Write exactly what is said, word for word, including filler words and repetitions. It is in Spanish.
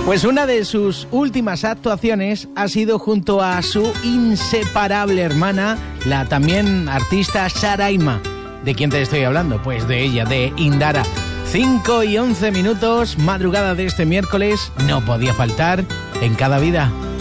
Pues una de sus últimas actuaciones ha sido junto a su inseparable hermana, la también artista Saraima. ¿De quién te estoy hablando? Pues de ella, de Indara. cinco y once minutos, madrugada de este miércoles, no podía faltar en Cada Vida.